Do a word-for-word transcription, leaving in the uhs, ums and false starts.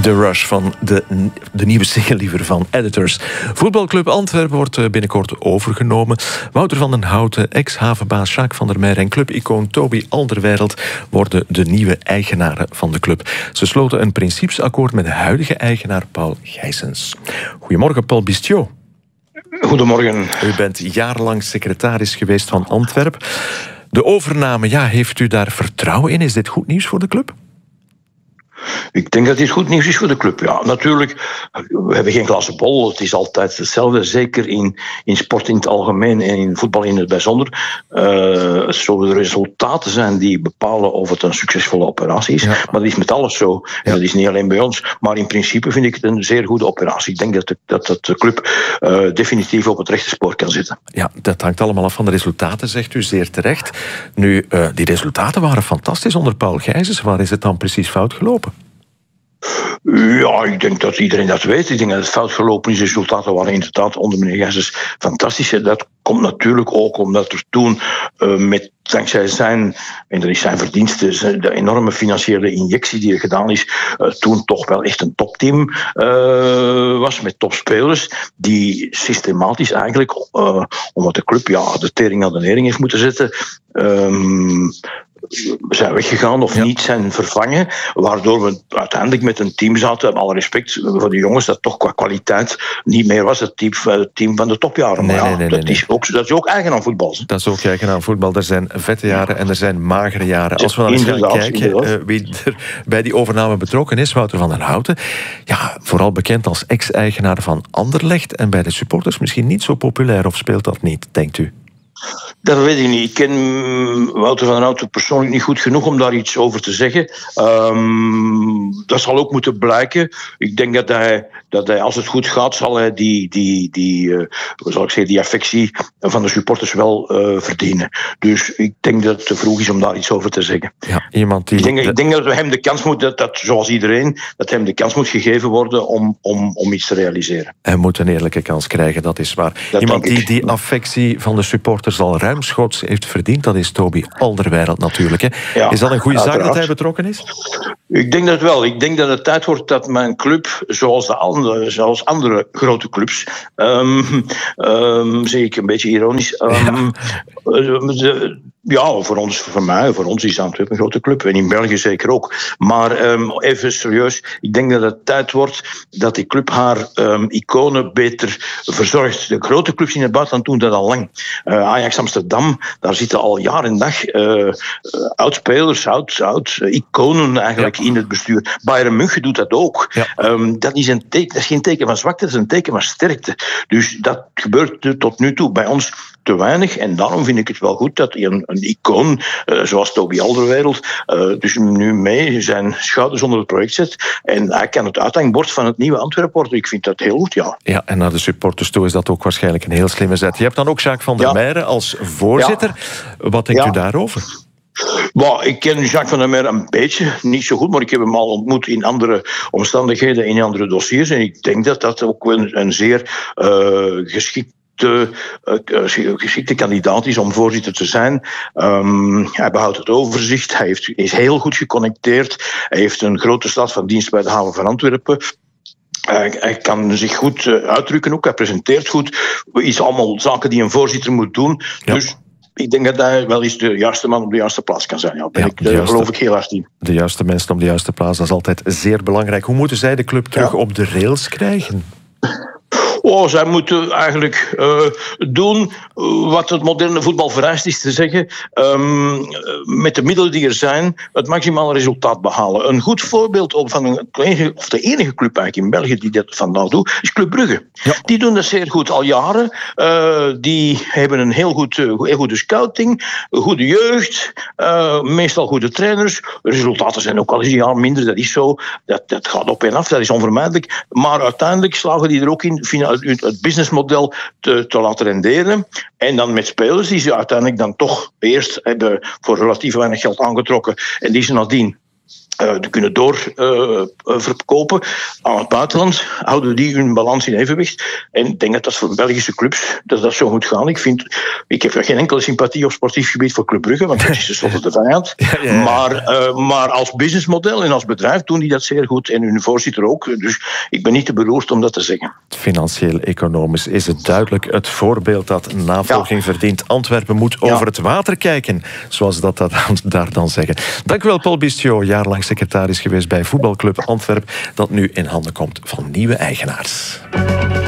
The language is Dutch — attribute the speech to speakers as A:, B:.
A: The Rush van de, de nieuwe single liever van Editors. Voetbalclub Antwerpen wordt binnenkort overgenomen. Wouter van den Houten, ex-havenbaas Jacques van der Meer en clubicoon Toby Alderweireld worden de nieuwe eigenaren van de club. Ze sloten een principesakkoord met de huidige eigenaar Paul Gijsens. Goedemorgen, Paul Bistiot.
B: Goedemorgen.
A: U bent jarenlang secretaris geweest van Antwerpen. De overname, ja, heeft u daar vertrouwen in? Is dit goed nieuws voor de club?
B: Ik denk dat dit goed nieuws is voor de club. Ja, natuurlijk, we hebben geen glazen bol. Het is altijd hetzelfde, zeker in, in sport in het algemeen en in voetbal in het bijzonder. Uh, het zullen de resultaten zijn die bepalen of het een succesvolle operatie is. Ja. Maar dat is met alles zo. Ja. Dat is niet alleen bij ons. Maar in principe vind ik het een zeer goede operatie. Ik denk dat de, dat, dat de club uh, definitief op het rechte spoor kan zitten. Ja,
A: dat hangt allemaal af van de resultaten, zegt u zeer terecht. Nu, uh, die resultaten waren fantastisch onder Paul Gijsens. Waar is het dan precies fout gelopen?
B: Ja, ik denk dat iedereen dat weet. Ik denk dat het fout gelopen is. De resultaten waren inderdaad onder meneer Gijsens fantastisch. Dat komt natuurlijk ook omdat er toen uh, met dankzij zijn, en dat is zijn verdienste, de enorme financiële injectie die er gedaan is, uh, toen toch wel echt een topteam uh, was met topspelers die systematisch eigenlijk, uh, omdat de club ja, de tering aan de nering heeft moeten zetten, um, zijn weggegaan of ja. niet zijn vervangen, waardoor we uiteindelijk met een team zaten, met alle respect voor de jongens, dat toch qua kwaliteit niet meer was het team, het team van de topjaren.
A: Nee,
B: maar ja,
A: nee, nee,
B: dat,
A: nee.
B: Is ook, dat is ook eigen aan voetbal.
A: Dat is ook eigen aan voetbal. Er zijn vette jaren en er zijn magere jaren. Als we dan eens gaan kijken uh, wie er bij die overname betrokken is, Wouter van den Houten, ja, vooral bekend als ex-eigenaar van Anderlecht en bij de supporters misschien niet zo populair, of speelt dat niet, denkt u?
B: Dat weet ik niet. Ik ken Wouter van den Houten persoonlijk niet goed genoeg om daar iets over te zeggen. Um, dat zal ook moeten blijken. Ik denk dat hij, dat hij als het goed gaat, zal hij die, die, die, uh, zal ik zeggen, die affectie van de supporters wel uh, verdienen. Dus ik denk dat het te vroeg is om daar iets over te zeggen.
A: Ja, iemand die...
B: ik, denk, ik denk dat we hem de kans moeten, dat, dat, zoals iedereen, dat hem de kans moet gegeven worden om, om, om iets te realiseren.
A: Hij moet een eerlijke kans krijgen, dat is waar.
B: Dat
A: iemand die
B: ik.
A: die affectie van de supporters al ruimschoots heeft verdiend, dat is Toby Alderweireld natuurlijk. Hè.
B: Ja,
A: is dat een goede zaak
B: uiteraard.
A: dat hij betrokken is?
B: Ik denk dat wel. Ik denk dat het tijd wordt dat mijn club, zoals, de andere, zoals andere grote clubs, um, um, zeg ik een beetje ironisch, um, ja. De, ja, voor ons, voor mij, voor ons is Antwerpen een grote club. En in België zeker ook. Maar um, even serieus, ik denk dat het tijd wordt dat die club haar um, iconen beter verzorgt. De grote clubs in het buitenland doen dat al lang. Uh, Ajax Amsterdam, daar zitten al jaar en dag uh, uh, oud-spelers, oud, oud uh, iconen eigenlijk ja. in het bestuur. Bayern München doet dat ook. Ja. Um, dat, is een teken, dat is geen teken van zwakte, dat is een teken van sterkte. Dus dat gebeurt tot nu toe bij ons te weinig. En daarom vind ik het wel goed dat een, een icoon, uh, zoals Toby Alderweireld, uh, dus nu mee zijn schouders onder het project zet. En hij kan het uithangbord van het nieuwe Antwerpen worden. Ik vind dat heel goed, ja.
A: Ja, en naar de supporters toe is dat ook waarschijnlijk een heel slimme zet. Je hebt dan ook Jacques van der ja. Meijeren als voorzitter. Ja. Wat denkt ja. u daarover?
B: Well, ik ken Jacques van der Meer een beetje, niet zo goed, maar ik heb hem al ontmoet in andere omstandigheden, in andere dossiers. En ik denk dat dat ook een, een zeer uh, geschikt De, uh, geschikte kandidaat is om voorzitter te zijn. Um, hij behoudt het overzicht, hij heeft, is heel goed geconnecteerd, hij heeft een grote staat van dienst bij de haven van Antwerpen. Hij, hij kan zich goed uh, uitdrukken ook, hij presenteert goed. Iets allemaal zaken die een voorzitter moet doen. Ja. Dus ik denk dat hij wel eens de juiste man op de juiste plaats kan zijn. Ja, ben ja, ik, daar juiste, geloof ik heel hard in.
A: De juiste mensen op de juiste plaats, dat is altijd zeer belangrijk. Hoe moeten zij de club terug ja. op de rails krijgen?
B: Oh, zij moeten eigenlijk uh, doen wat het moderne voetbal vereist, is te zeggen, um, met de middelen die er zijn, het maximale resultaat behalen. Een goed voorbeeld van een, of de enige club eigenlijk in België die dat vandaag doet, is Club Brugge. Ja. Die doen dat zeer goed al jaren. Uh, die hebben een heel, goed, uh, heel goede scouting, goede jeugd, uh, meestal goede trainers. Resultaten zijn ook al eens een jaar minder, dat is zo. Dat, dat gaat op en af, dat is onvermijdelijk. Maar uiteindelijk slagen die er ook in het businessmodel te, te laten renderen. En dan met spelers die ze uiteindelijk dan toch eerst hebben voor relatief weinig geld aangetrokken en die ze nadien Uh, te kunnen doorverkopen uh, aan het buitenland, houden die hun balans in evenwicht. En ik denk dat dat voor Belgische clubs dat dat zo moet gaan. Ik, vind, ik heb geen enkele sympathie op sportief gebied voor Club Brugge, want dat is tenslotte de vijand. Ja, ja, ja. Maar, uh, maar als businessmodel en als bedrijf doen die dat zeer goed. En hun voorzitter ook. Dus ik ben niet te beroerd om dat te zeggen.
A: Financieel-economisch is het duidelijk het voorbeeld dat navolging ja. verdient. Antwerpen moet ja. over het water kijken, zoals dat, dat daar dan zeggen. Dank u wel, Paul Bistiot, jaarlang secretaris geweest bij voetbalclub Antwerpen, dat nu in handen komt van nieuwe eigenaars.